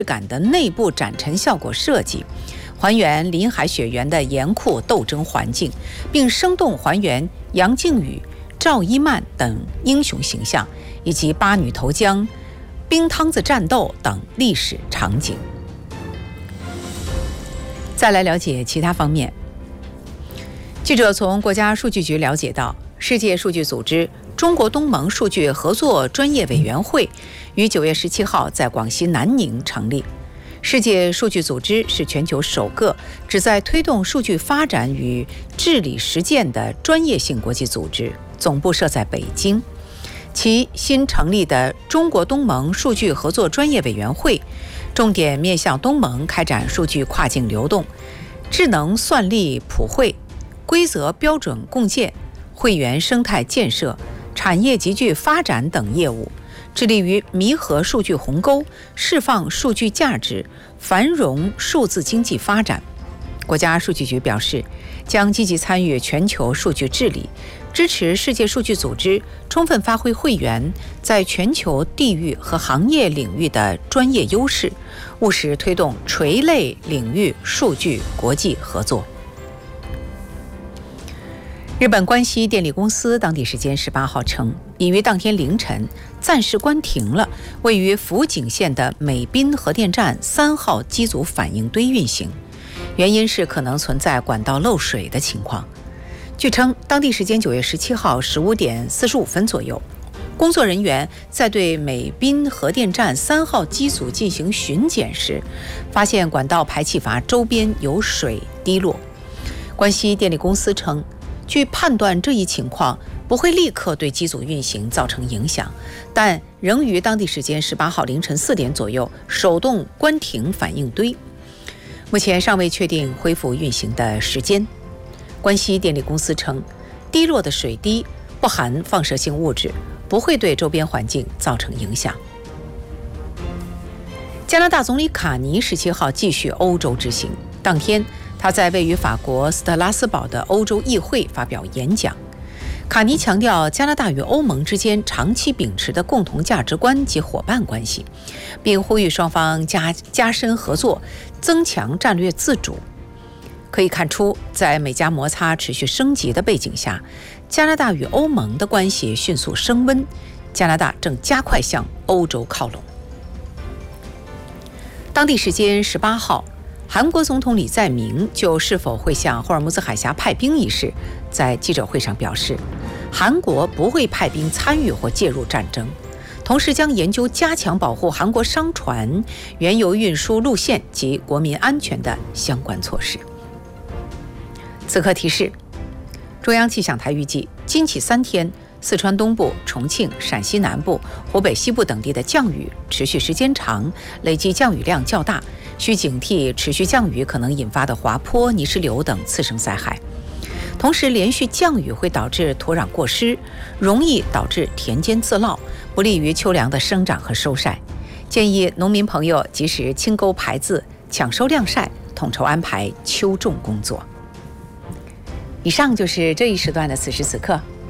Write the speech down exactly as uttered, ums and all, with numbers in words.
感的内部展陈效果设计，还原林海雪原的严酷斗争环境，并生动还原杨靖宇、赵一曼等英雄形象，以及八女投江、冰汤子战斗等历史场景。再来了解其他方面。记者从国家数据局了解到，世界数据组织中国东盟数据合作专业委员会于九月十七号在广西南宁成立。世界数据组织是全球首个旨在推动数据发展与治理实践的专业性国际组织，总部设在北京。其新成立的中国东盟数据合作专业委员会，重点面向东盟开展数据跨境流动、智能算力普惠、规则标准共建、会员生态建设、产业集聚发展等业务，致力于弥合数据鸿沟，释放数据价值，繁荣数字经济发展。国家数据局表示，将积极参与全球数据治理，支持世界数据组织充分发挥会员在全球地域和行业领域的专业优势，务实推动垂类领域数据国际合作。日本关西电力公司当地时间十八号称，已于当天凌晨暂时关停了位于福井县的美滨核电站三号机组反应堆运行，原因是可能存在管道漏水的情况。据称，当地时间九月十七号十五点四十五分左右，工作人员在对美滨核电站三号机组进行巡检时，发现管道排气阀周边有水滴落。关西电力公司称，据判断，这一情况不会立刻对机组运行造成影响，但仍于当地时间十八号凌晨四点左右手动关停反应堆，目前尚未确定恢复运行的时间。关西电力公司称，滴落的水滴不含放射性物质，不会对周边环境造成影响。加拿大总理卡尼十七号继续欧洲之行，当天他在位于法国斯特拉斯堡的欧洲议会发表演讲。卡尼强调加拿大与欧盟之间长期秉持的共同价值观及伙伴关系，并呼吁双方加加深合作，增强战略自主。可以看出，在美加摩擦持续升级的背景下，加拿大与欧盟的关系迅速升温，加拿大正加快向欧洲靠拢。当地时间十八号，韩国总统李在明就是否会向霍尔木兹海峡派兵一事，在记者会上表示，韩国不会派兵参与或介入战争，同时将研究加强保护韩国商船、原油运输路线及国民安全的相关措施。此刻提示，中央气象台预计今起三天，四川东部、重庆、陕西南部、湖北西部等地的降雨持续时间长，累计降雨量较大，需警惕持续降雨可能引发的滑坡、泥石流等次生灾害。同时，连续降雨会导致土壤过湿，容易导致田间自涝，不利于秋粮的生长和收晒。建议农民朋友及时清沟排渍，抢收晾晒，统筹安排秋种工作。以上就是这一时段的此时此刻，